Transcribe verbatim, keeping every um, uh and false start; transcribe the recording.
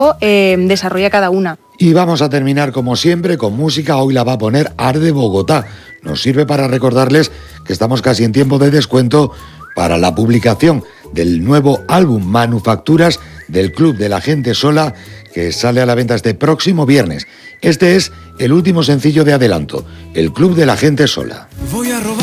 eh, desarrolla cada una. Y vamos a terminar como siempre con música. Hoy la va a poner Arde Bogotá. Nos sirve para recordarles que estamos casi en tiempo de descuento para la publicación del nuevo álbum Manufacturas del Club de la Gente Sola, que sale a la venta este próximo viernes. Este es el último sencillo de adelanto, El Club de la Gente Sola. Voy a robar.